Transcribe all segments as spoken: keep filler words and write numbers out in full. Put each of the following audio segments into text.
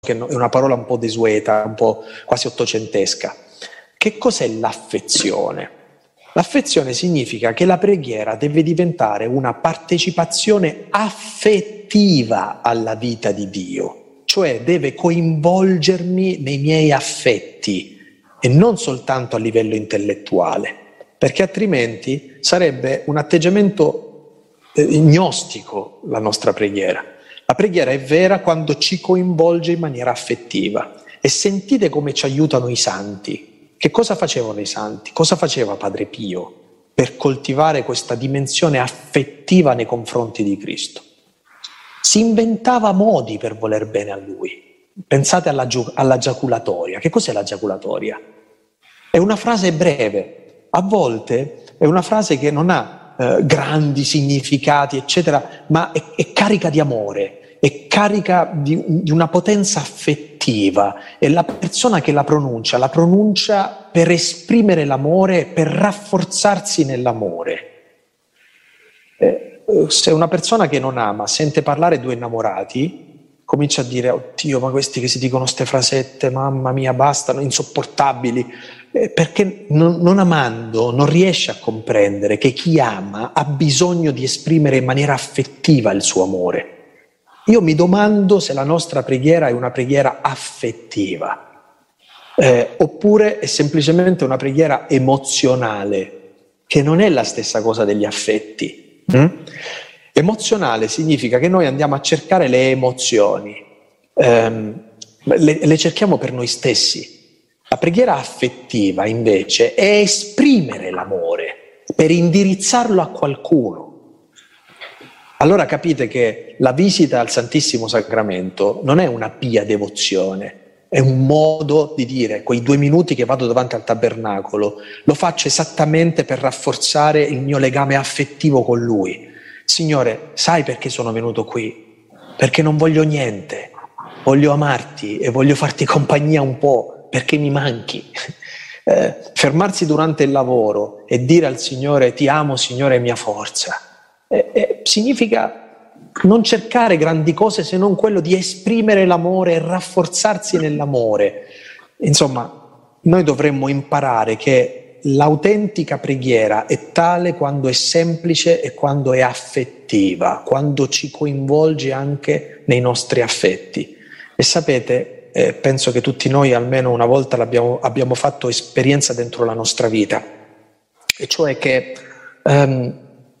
che è una parola un po' desueta, un po' quasi ottocentesca. Che cos'è l'affezione? L'affezione significa che la preghiera deve diventare una partecipazione affettiva alla vita di Dio, cioè deve coinvolgermi nei miei affetti e non soltanto a livello intellettuale, perché altrimenti sarebbe un atteggiamento eh, gnostico la nostra preghiera. La preghiera è vera quando ci coinvolge in maniera affettiva. E sentite come ci aiutano i santi. Che cosa facevano i santi? Cosa faceva Padre Pio per coltivare questa dimensione affettiva nei confronti di Cristo? Si inventava modi per voler bene a Lui. Pensate alla, giu- alla giaculatoria. Che cos'è la giaculatoria? È una frase breve. A volte è una frase che non ha eh, grandi significati, eccetera, ma è, è carica di amore. È carica di, di una potenza affettiva e la persona che la pronuncia, la pronuncia per esprimere l'amore, per rafforzarsi nell'amore. Eh, se una persona che non ama sente parlare due innamorati, comincia a dire: oddio, ma questi che si dicono ste frasette, mamma mia, bastano, insopportabili, eh, perché non, non amando non riesce a comprendere che chi ama ha bisogno di esprimere in maniera affettiva il suo amore. Io mi domando se la nostra preghiera è una preghiera affettiva, eh, oppure è semplicemente una preghiera emozionale, che non è la stessa cosa degli affetti. Mm? Emozionale significa che noi andiamo a cercare le emozioni, ehm, le, le cerchiamo per noi stessi. La preghiera affettiva invece è esprimere l'amore per indirizzarlo a qualcuno. Allora capite che la visita al Santissimo Sacramento non è una pia devozione, è un modo di dire: quei due minuti che vado davanti al tabernacolo lo faccio esattamente per rafforzare il mio legame affettivo con Lui. Signore, sai perché sono venuto qui? Perché non voglio niente, voglio amarti e voglio farti compagnia un po', perché mi manchi. Eh, fermarsi durante il lavoro e dire al Signore: ti amo Signore, mia forza. Eh, eh, significa non cercare grandi cose se non quello di esprimere l'amore e rafforzarsi nell'amore. Insomma, noi dovremmo imparare che l'autentica preghiera è tale quando è semplice e quando è affettiva, quando ci coinvolge anche nei nostri affetti. E sapete, eh, penso che tutti noi almeno una volta l'abbiamo, abbiamo fatto esperienza dentro la nostra vita, e cioè che um,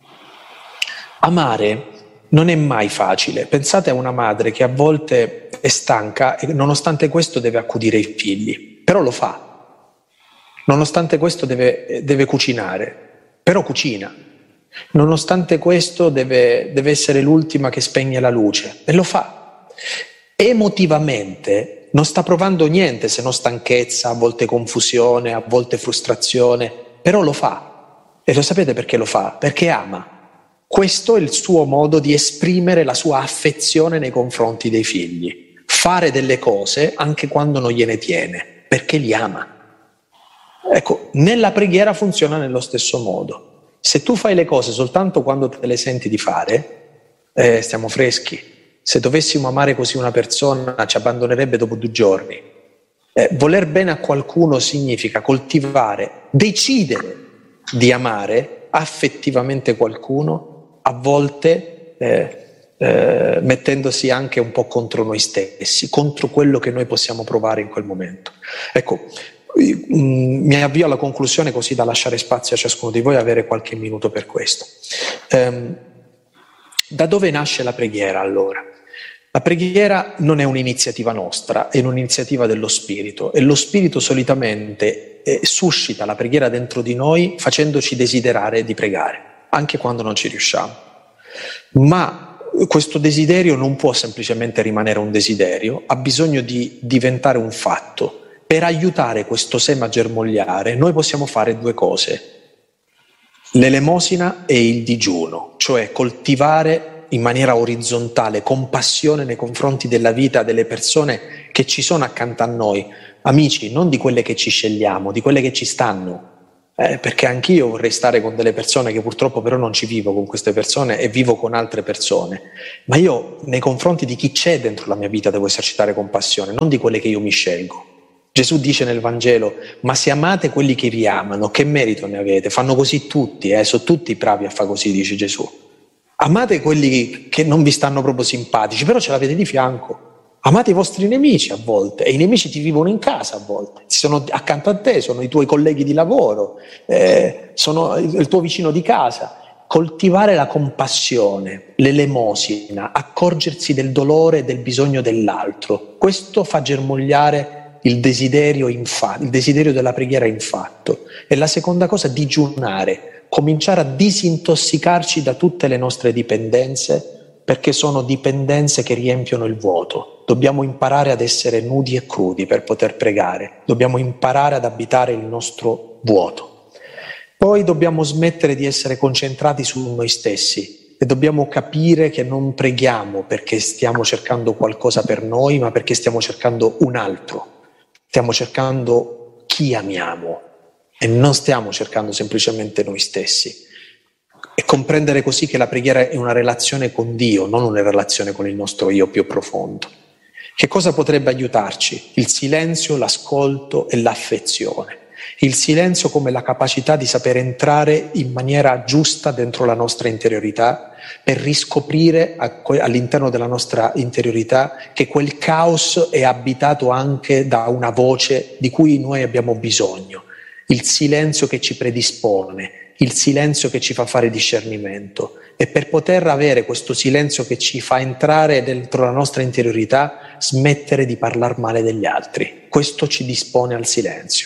amare non è mai facile. Pensate a una madre che a volte è stanca e nonostante questo deve accudire i figli, però lo fa. Nonostante questo deve, deve cucinare, però cucina. Nonostante questo deve, deve essere l'ultima che spegne la luce, e lo fa. Emotivamente non sta provando niente se non stanchezza, a volte confusione, a volte frustrazione, però lo fa. E lo sapete perché lo fa? Perché ama. Questo è il suo modo di esprimere la sua affezione nei confronti dei figli. Fare delle cose anche quando non gliene tiene, perché li ama. Ecco, nella preghiera funziona nello stesso modo. Se tu fai le cose soltanto quando te le senti di fare, eh, stiamo freschi. Se dovessimo amare così una persona, ci abbandonerebbe dopo due giorni. Eh, voler bene a qualcuno significa coltivare, decidere di amare affettivamente qualcuno, a volte eh, eh, mettendosi anche un po' contro noi stessi, contro quello che noi possiamo provare in quel momento. Ecco, mh, mi avvio alla conclusione così da lasciare spazio a ciascuno di voi e avere qualche minuto per questo. Ehm, da dove nasce la preghiera allora? La preghiera non è un'iniziativa nostra, è un'iniziativa dello Spirito, e lo Spirito solitamente eh, suscita la preghiera dentro di noi facendoci desiderare di pregare, anche quando non ci riusciamo. Ma questo desiderio non può semplicemente rimanere un desiderio, ha bisogno di diventare un fatto. Per aiutare questo seme a germogliare, noi possiamo fare due cose: l'elemosina e il digiuno, cioè coltivare in maniera orizzontale compassione nei confronti della vita delle persone che ci sono accanto a noi, amici, non di quelle che ci scegliamo, di quelle che ci stanno. Eh, perché anch'io vorrei stare con delle persone che purtroppo però non ci vivo con queste persone e vivo con altre persone, ma io nei confronti di chi c'è dentro la mia vita devo esercitare compassione, non di quelle che io mi scelgo. Gesù dice nel Vangelo: ma se amate quelli che vi amano, che merito ne avete? Fanno così tutti, eh? Sono tutti bravi a fare così, dice Gesù. Amate quelli che non vi stanno proprio simpatici, però ce l'avete di fianco. Amate i vostri nemici a volte, e i nemici ti vivono in casa a volte, sono accanto a te, sono i tuoi colleghi di lavoro, eh, sono il tuo vicino di casa. Coltivare la compassione, l'elemosina, accorgersi del dolore e del bisogno dell'altro, questo fa germogliare il desiderio, infa- il desiderio della preghiera in fatto. E la seconda cosa, digiunare, cominciare a disintossicarci da tutte le nostre dipendenze, perché sono dipendenze che riempiono il vuoto. Dobbiamo imparare ad essere nudi e crudi per poter pregare, dobbiamo imparare ad abitare il nostro vuoto. Poi dobbiamo smettere di essere concentrati su noi stessi e dobbiamo capire che non preghiamo perché stiamo cercando qualcosa per noi, ma perché stiamo cercando un altro, stiamo cercando chi amiamo e non stiamo cercando semplicemente noi stessi. E comprendere così che la preghiera è una relazione con Dio, non una relazione con il nostro io più profondo. Che cosa potrebbe aiutarci? Il silenzio, l'ascolto e l'affezione. Il silenzio come la capacità di saper entrare in maniera giusta dentro la nostra interiorità per riscoprire all'interno della nostra interiorità che quel caos è abitato anche da una voce di cui noi abbiamo bisogno. Il silenzio che ci predispone, il silenzio che ci fa fare discernimento. E per poter avere questo silenzio che ci fa entrare dentro la nostra interiorità, smettere di parlare male degli altri. Questo ci dispone al silenzio.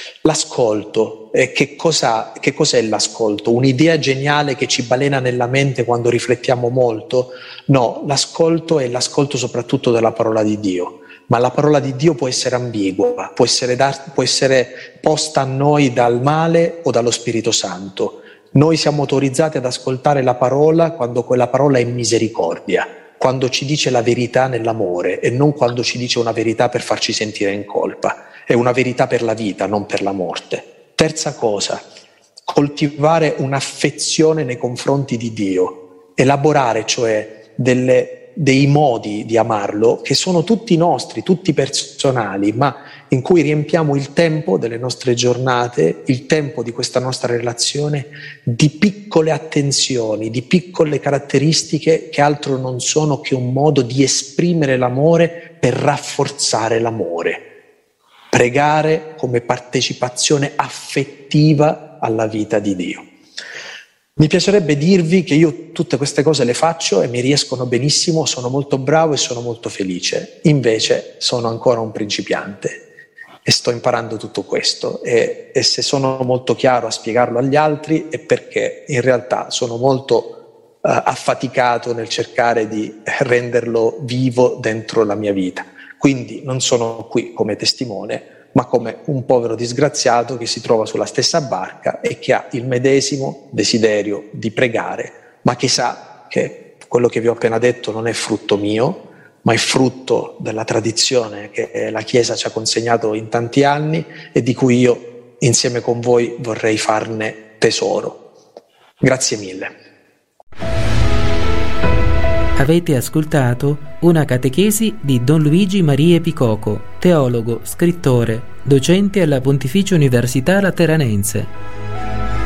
L'ascolto, eh, che, cosa, che cos'è l'ascolto? Un'idea geniale che ci balena nella mente quando riflettiamo molto? No, l'ascolto è l'ascolto soprattutto della parola di Dio. Ma la parola di Dio può essere ambigua, può essere, dar, può essere posta a noi dal male o dallo Spirito Santo. Noi siamo autorizzati ad ascoltare la parola quando quella parola è misericordia, quando ci dice la verità nell'amore e non quando ci dice una verità per farci sentire in colpa. È una verità per la vita, non per la morte. Terza cosa, coltivare un'affezione nei confronti di Dio, elaborare cioè delle dei modi di amarlo che sono tutti nostri, tutti personali, ma in cui riempiamo il tempo delle nostre giornate, il tempo di questa nostra relazione di piccole attenzioni, di piccole caratteristiche che altro non sono che un modo di esprimere l'amore per rafforzare l'amore. Pregare come partecipazione affettiva alla vita di Dio. Mi piacerebbe dirvi che io tutte queste cose le faccio e mi riescono benissimo, sono molto bravo e sono molto felice. Invece sono ancora un principiante e sto imparando tutto questo e, e se sono molto chiaro a spiegarlo agli altri è perché in realtà sono molto uh, affaticato nel cercare di renderlo vivo dentro la mia vita. Quindi non sono qui come testimone, ma come un povero disgraziato che si trova sulla stessa barca e che ha il medesimo desiderio di pregare, ma che sa che quello che vi ho appena detto non è frutto mio, ma è frutto della tradizione che la Chiesa ci ha consegnato in tanti anni e di cui io, insieme con voi, vorrei farne tesoro. Grazie mille. Avete ascoltato una catechesi di Don Luigi Maria Picoco, teologo, scrittore, docente alla Pontificia Università Lateranense.